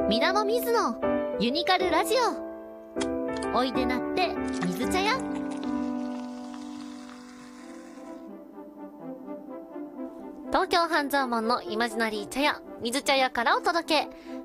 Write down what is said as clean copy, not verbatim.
みなもみずのユニカルラジオ。おいでなって水茶屋。東京半蔵門のイマジナリー茶屋水茶屋からお届け。